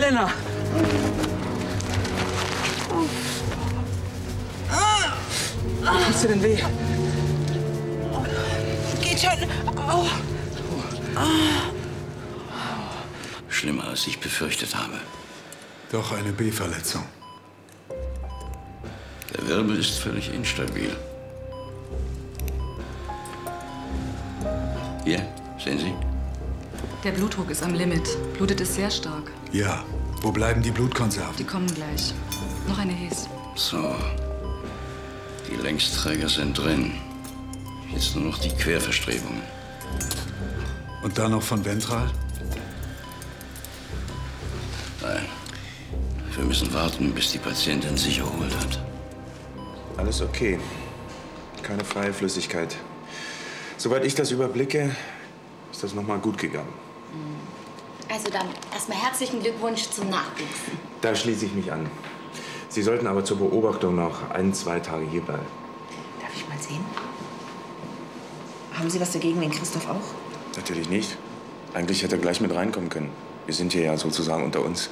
Elena! Tut's dir denn weh? Geht schon. Oh. Schlimmer, als ich befürchtet habe. Doch eine B-Verletzung. Der Wirbel ist völlig instabil. Hier, sehen Sie? Der Blutdruck ist am Limit. Blutet es sehr stark. Ja. Wo bleiben die Blutkonserven? Die kommen gleich. Noch eine Hes. So. Die Längsträger sind drin. Jetzt nur noch die Querverstrebungen. Und dann noch von ventral? Nein. Wir müssen warten, bis die Patientin sich erholt hat. Alles okay. Keine freie Flüssigkeit. Soweit ich das überblicke, ist das noch mal gut gegangen. Also dann erstmal herzlichen Glückwunsch zum Nachwuchs. Da schließe ich mich an. Sie sollten aber zur Beobachtung noch 1, 2 Tage hier bleiben. Darf ich mal sehen? Haben Sie was dagegen, den Christoph auch? Natürlich nicht. Eigentlich hätte er gleich mit reinkommen können. Wir sind hier ja sozusagen unter uns.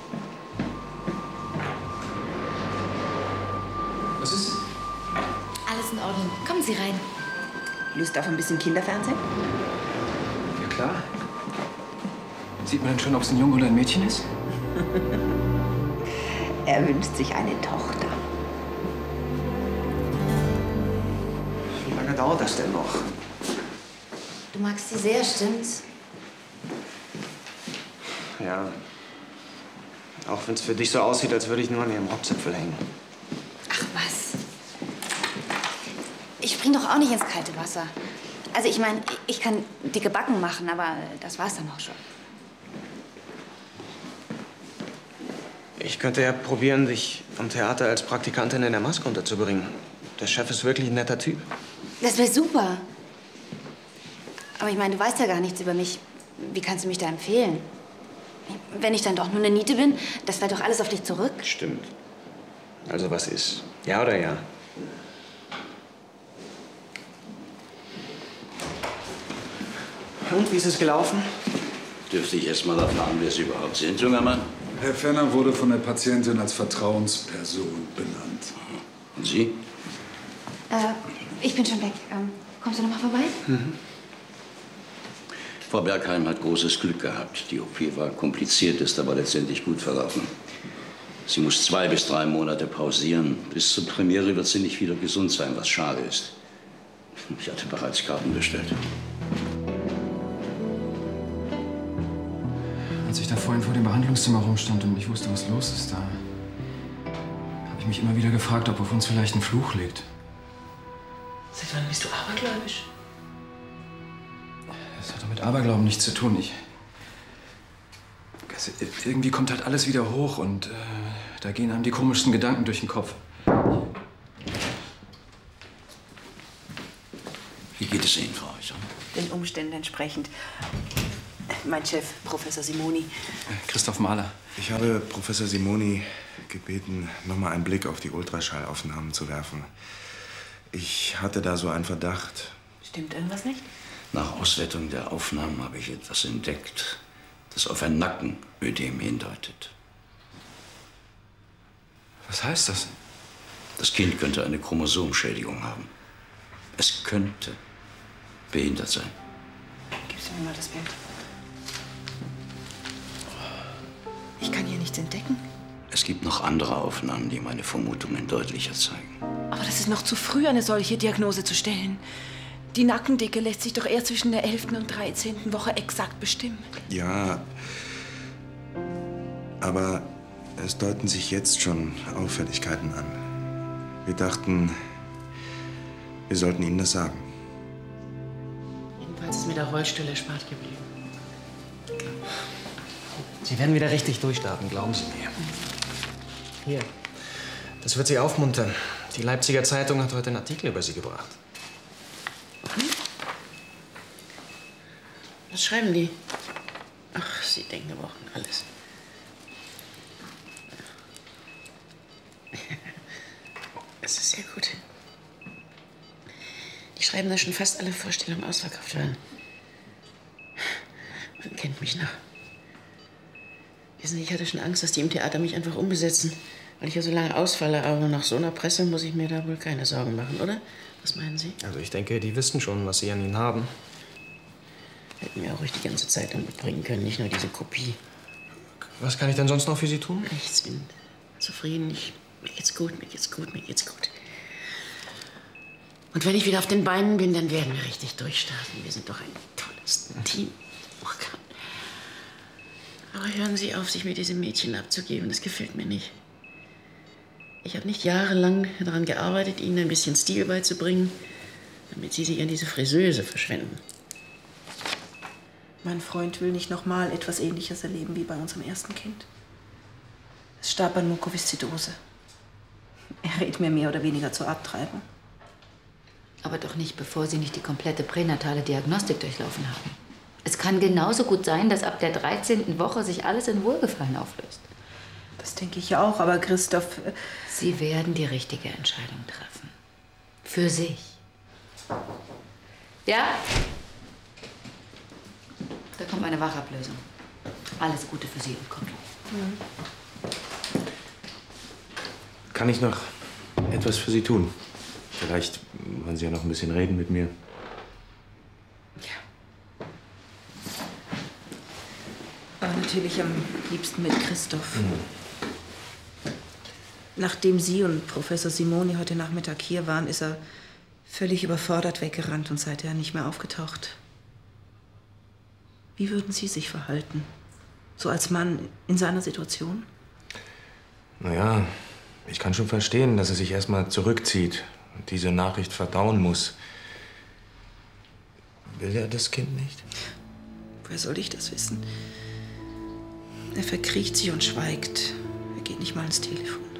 Was ist? Alles in Ordnung. Kommen Sie rein. Lust auf ein bisschen Kinderfernsehen? Ja, klar. Sieht man denn schon, ob es ein Junge oder ein Mädchen ist? Er wünscht sich eine Tochter. Wie lange dauert das denn noch? Du magst sie sehr, stimmt's? Ja. Auch wenn es für dich so aussieht, als würde ich nur an ihrem Rockzipfel hängen. Ach was. Ich spring doch auch nicht ins kalte Wasser. Also ich meine, ich kann dicke Backen machen, aber das war's dann auch schon. Ich könnte ja probieren, dich am Theater als Praktikantin in der Maske unterzubringen. Der Chef ist wirklich ein netter Typ. Das wäre super. Aber ich meine, du weißt ja gar nichts über mich. Wie kannst du mich da empfehlen? Wenn ich dann doch nur eine Niete bin, das fällt doch alles auf dich zurück. Stimmt. Also was ist? Ja oder ja? Und wie ist es gelaufen? Dürfte ich erst mal erfahren, wer Sie überhaupt sind, junger Mann? Herr Fenner wurde von der Patientin als Vertrauensperson benannt. Und Sie? Ich bin schon weg. Kommst du noch mal vorbei? Mhm. Frau Bergheim hat großes Glück gehabt. Die OP war kompliziert, ist aber letztendlich gut verlaufen. Sie muss 2 bis 3 Monate pausieren. Bis zur Premiere wird sie nicht wieder gesund sein, was schade ist. Ich hatte bereits Karten bestellt. Als ich da vorhin vor dem Behandlungszimmer rumstand und nicht wusste, was los ist, da habe ich mich immer wieder gefragt, ob auf uns vielleicht ein Fluch liegt. Seit wann bist du abergläubisch? Das hat doch mit Aberglauben nichts zu tun. Irgendwie kommt halt alles wieder hoch und da gehen einem die komischsten Gedanken durch den Kopf. Wie geht es Ihnen, Frau Eicher? Den Umständen entsprechend. Mein Chef, Professor Simoni. Christoph Mahler. Ich habe Professor Simoni gebeten, noch mal einen Blick auf die Ultraschallaufnahmen zu werfen. Ich hatte da so einen Verdacht. Stimmt irgendwas nicht? Nach Auswertung der Aufnahmen habe ich etwas entdeckt, das auf ein Nackenödem hindeutet. Was heißt das? Das Kind könnte eine Chromosomschädigung haben. Es könnte behindert sein. Gibst du mir mal das Bild? Ich kann hier nichts entdecken. Es gibt noch andere Aufnahmen, die meine Vermutungen deutlicher zeigen. Aber das ist noch zu früh, eine solche Diagnose zu stellen. Die Nackendicke lässt sich doch eher zwischen der 11. und 13. Woche exakt bestimmen. Ja, aber es deuten sich jetzt schon Auffälligkeiten an. Wir dachten, wir sollten Ihnen das sagen. Jedenfalls ist mir der Rollstuhl erspart geblieben. Sie werden wieder richtig durchstarten, glauben Sie mir. Hier, das wird Sie aufmuntern. Die Leipziger Zeitung hat heute einen Artikel über Sie gebracht. Was schreiben die? Ach, Sie denken aber auch an alles. Es ist sehr gut. Die schreiben, dass schon fast alle Vorstellungen ausverkauft waren. Man kennt mich noch. Wissen Sie, ich hatte schon Angst, dass die im Theater mich einfach umbesetzen, weil ich ja so lange ausfalle. Aber nach so einer Presse muss ich mir da wohl keine Sorgen machen, oder? Was meinen Sie? Also ich denke, die wissen schon, was sie an ihnen haben. Hätten wir auch ruhig die ganze Zeit damit bringen können, nicht nur diese Kopie. Was kann ich denn sonst noch für Sie tun? Nichts, bin zufrieden. Mir geht's gut, mir geht's gut, mir geht's gut. Und wenn ich wieder auf den Beinen bin, dann werden wir richtig durchstarten. Wir sind doch ein tolles Team. Oh Gott. Aber hören Sie auf, sich mit diesem Mädchen abzugeben. Das gefällt mir nicht. Ich habe nicht jahrelang daran gearbeitet, Ihnen ein bisschen Stil beizubringen, damit Sie sich an diese Friseuse verschwenden. Mein Freund will nicht nochmal etwas Ähnliches erleben wie bei unserem ersten Kind. Es starb an Mukoviszidose. Er rät mir mehr oder weniger zur Abtreibung. Aber doch nicht, bevor Sie nicht die komplette pränatale Diagnostik durchlaufen haben. Es kann genauso gut sein, dass ab der 13. Woche sich alles in Wohlgefallen auflöst. Das denke ich auch, aber Christoph... Sie werden die richtige Entscheidung treffen. Für sich. Ja? Da kommt meine Wachablösung. Alles Gute für Sie und Kopf. Kann ich noch etwas für Sie tun? Vielleicht wollen Sie ja noch ein bisschen reden mit mir. Aber natürlich am liebsten mit Christoph. Nachdem Sie und Professor Simoni heute Nachmittag hier waren, ist er völlig überfordert weggerannt und seither nicht mehr aufgetaucht. Wie würden Sie sich verhalten? So als Mann in seiner Situation? Naja, ich kann schon verstehen, dass er sich erstmal zurückzieht und diese Nachricht verdauen muss. Will er das Kind nicht? Woher soll ich das wissen? Er verkriecht sich und schweigt. Er geht nicht mal ans Telefon.